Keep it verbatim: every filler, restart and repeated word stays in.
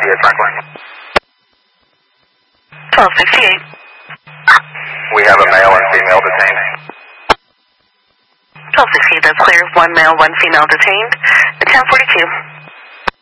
via Franklin. twelve sixty-eight. We have a male and female detained. twelve sixty-eight, that's clear. One male, one female detained. ten forty-two.